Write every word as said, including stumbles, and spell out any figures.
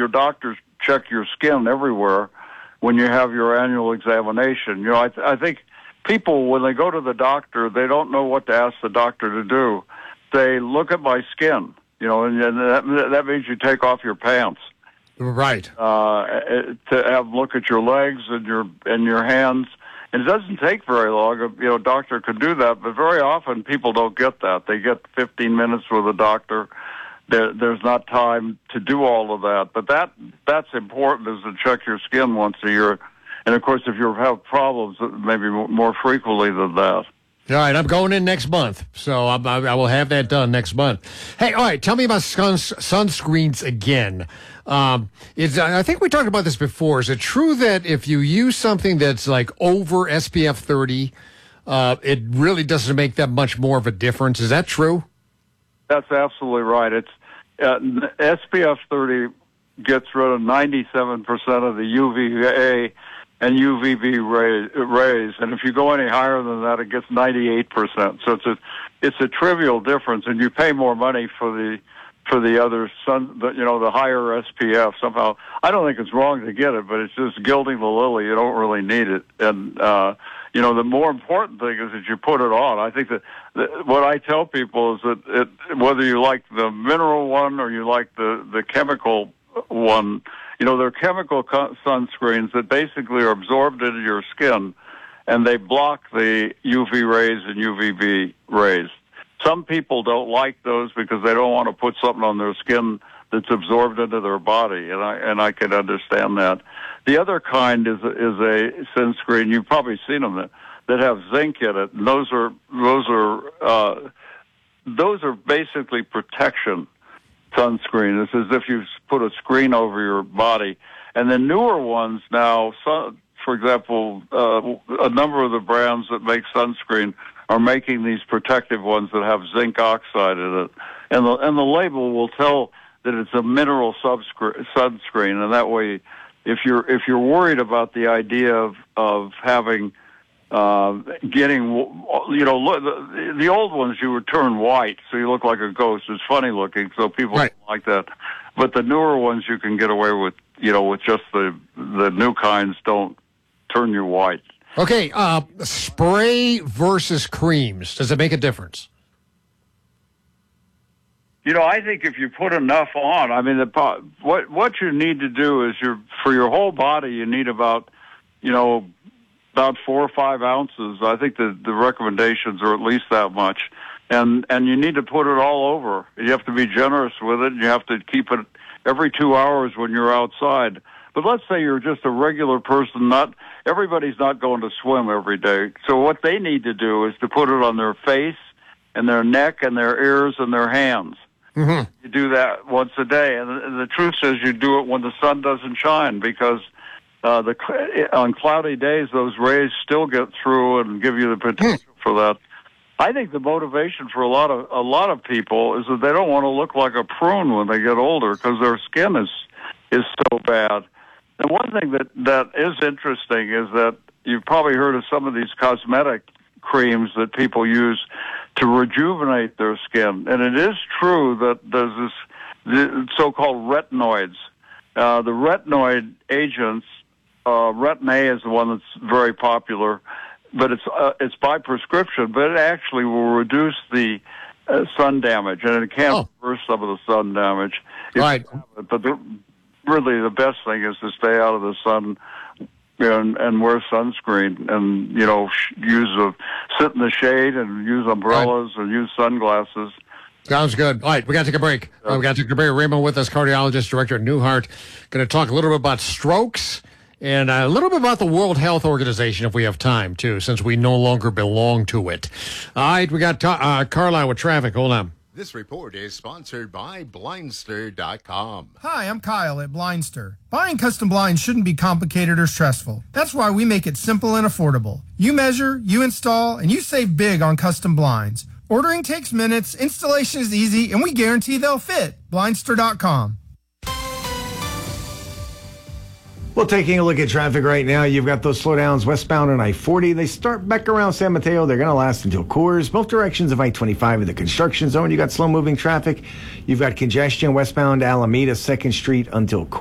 your doctors check your skin everywhere when you have your annual examination. You know, I, th- I think people, when they go to the doctor, they don't know what to ask the doctor to do. They look at my skin, you know, and, and that, that means you take off your pants. Right. Uh, to have a look at your legs and your and your hands. And it doesn't take very long. You know, a doctor could do that, but very often people don't get that. They get fifteen minutes with a doctor. There, there's not time to do all of that. But that that's important, is to check your skin once a year. And, of course, if you have problems, maybe more frequently than that. All right, I'm going in next month, so I'm, I, I will have that done next month. Hey, all right, tell me about sun, sunscreens again. Um, is, I think we talked about this before. Is it true that if you use something that's like over S P F thirty, uh, it really doesn't make that much more of a difference? Is that true? That's absolutely right. It's uh, S P F thirty gets rid of ninety-seven percent of the U V A and U V B ray, rays, and if you go any higher than that, it gets ninety-eight percent. So it's a it's a trivial difference, and you pay more money for the for the other sun, the, you know, the higher S P F. Somehow, I don't think it's wrong to get it, but it's just gilding the lily. You don't really need it, and uh, you know, the more important thing is that you put it on. I think that, that what I tell people is that it, whether you like the mineral one or you like the the chemical one. You know, they're chemical co- sunscreens that basically are absorbed into your skin, and they block the U V rays and U V B rays. Some people don't like those because they don't want to put something on their skin that's absorbed into their body, and I and I can understand that. The other kind is is a sunscreen. You've probably seen them that, that have zinc in it. And those are those are uh, those are basically protection sunscreen. It's as if you put a screen over your body. And the newer ones now, so, for example, uh, a number of the brands that make sunscreen are making these protective ones that have zinc oxide in it. And the, and the label will tell that it's a mineral subscreen, sunscreen. And that way, if you're, if you're worried about the idea of, of having Uh, getting, you know, the, the old ones you would turn white, so you look like a ghost. It's funny looking, so people right. don't like that. But the newer ones you can get away with, you know, with just the the new kinds don't turn you white. Okay, uh, spray versus creams. Does it make a difference? You know, I think if you put enough on, I mean, the what what you need to do is your for your whole body, you need about, you know. about four or five ounces. I think the, the recommendations are at least that much. And and you need to put it all over. You have to be generous with it. You have to keep it every two hours when you're outside. But let's say you're just a regular person. Not everybody's not going to swim every day. So what they need to do is to put it on their face and their neck and their ears and their hands. Mm-hmm. You do that once a day. And the, and the truth is you do it when the sun doesn't shine, because Uh, the on cloudy days, those rays still get through and give you the potential for that. I think the motivation for a lot of a lot of people is that they don't want to look like a prune when they get older because their skin is is so bad. And one thing that that is interesting is that you've probably heard of some of these cosmetic creams that people use to rejuvenate their skin, and it is true that there's this the so-called retinoids. Uh, the retinoid agents. Uh, Retin A is the one that's very popular, but it's uh, it's by prescription. But it actually will reduce the uh, sun damage, and it can oh. reverse some of the sun damage. Right. But the, really, the best thing is to stay out of the sun and, and wear sunscreen, and you know, use a sit in the shade and use umbrellas right. and use sunglasses. Sounds good. All right, we got to take a break. Uh, we got to take a break. Raymond with us, cardiologist, director at Newhart. Going to talk a little bit about strokes. And a little bit about the World Health Organization, if we have time, too, since we no longer belong to it. All right, we got uh, Carlisle with traffic. Hold on. This report is sponsored by Blindster dot com. Hi, I'm Kyle at Blindster. Buying custom blinds shouldn't be complicated or stressful. That's why we make it simple and affordable. You measure, you install, and you save big on custom blinds. Ordering takes minutes, installation is easy, and we guarantee they'll fit. Blindster dot com. Well, taking a look at traffic right now, you've got those slowdowns westbound on I forty. They start back around San Mateo. They're going to last until Coors. Both directions of I twenty-five in the construction zone. You got slow-moving traffic. You've got congestion westbound Alameda, second Street until Coors.